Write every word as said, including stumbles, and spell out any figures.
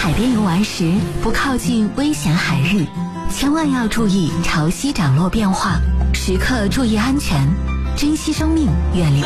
海边游玩时，不靠近危险海域，千万要注意潮汐涨落变化，时刻注意安全，珍惜生命，远离